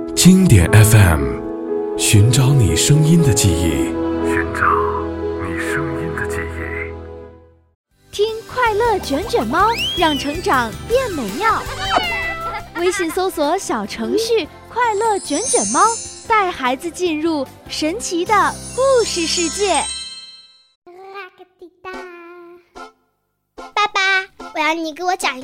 经典 FM， 寻找你声音的记忆，寻找你声音的记忆。 听快乐卷卷猫，让成长变美妙。微信搜索小程序快乐卷卷猫，带孩子进入神奇的故事世界。 爸爸，我要你给我讲